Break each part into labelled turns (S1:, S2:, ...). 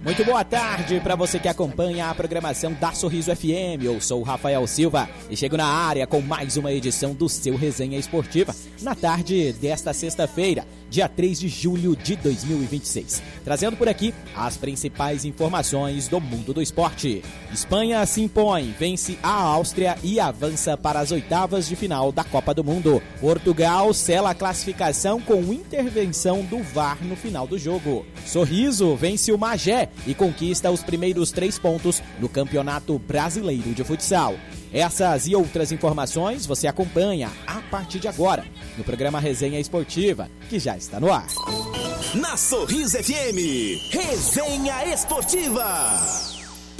S1: Muito boa tarde para você que acompanha a programação da Sorriso FM. Eu sou o Rafael Silva e chego na área com mais uma edição do seu Resenha Esportiva na tarde desta sexta-feira, dia 3 de julho de 2026. Trazendo por aqui as principais informações do mundo do esporte. Espanha se impõe, vence a Áustria e avança para as oitavas de final da Copa do Mundo. Portugal sela a classificação com intervenção do VAR no final do jogo. Sorriso vence o Magé e conquista os primeiros 3 pontos no Campeonato Brasileiro de Futsal. Essas e outras informações você acompanha a partir de agora no programa Resenha Esportiva, que já está no ar.
S2: Na Sorriso FM, Resenha Esportiva.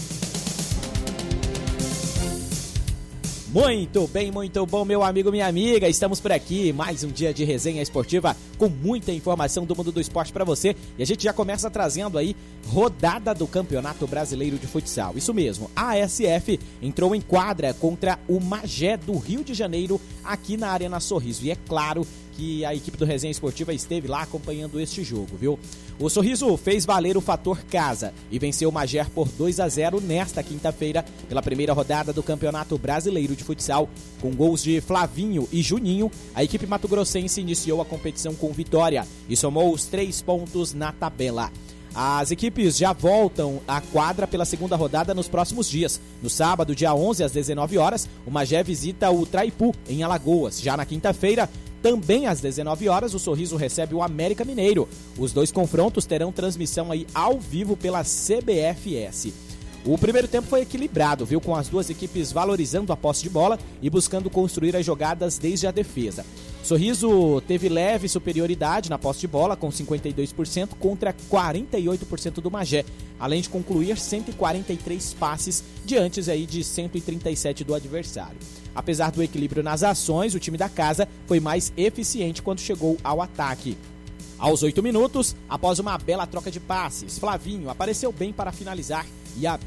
S1: Muito bem, muito bom, meu amigo, minha amiga. Estamos por aqui, mais um dia de Resenha Esportiva com muita informação do mundo do esporte para você. E a gente já começa trazendo aí rodada do Campeonato Brasileiro de Futsal. Isso mesmo, a ASF entrou em quadra contra o Magé do Rio de Janeiro aqui na Arena Sorriso. E é claro que a equipe do Resenha Esportiva esteve lá acompanhando este jogo, viu? O Sorriso fez valer o fator casa e venceu o Magé por 2-0 nesta quinta-feira pela primeira rodada do Campeonato Brasileiro de Futsal. Com gols de Flavinho e Juninho, a equipe mato-grossense iniciou a competição com vitória e somou os 3 pontos na tabela. As equipes já voltam à quadra pela segunda rodada nos próximos dias. No sábado, dia 11, às 19 horas, o Magé visita o Traipu, em Alagoas. Já na quinta-feira, também às 19 horas, o Sorriso recebe o América Mineiro. Os 2 confrontos terão transmissão aí ao vivo pela CBFS. O primeiro tempo foi equilibrado, viu, com as duas equipes valorizando a posse de bola e buscando construir as jogadas desde a defesa. Sorriso teve leve superioridade na posse de bola, com 52% contra 48% do Magé, além de concluir 143 passes diante aí de 137 do adversário. Apesar do equilíbrio nas ações, o time da casa foi mais eficiente quando chegou ao ataque. Aos 8 minutos, após uma bela troca de passes, Flavinho apareceu bem para finalizar e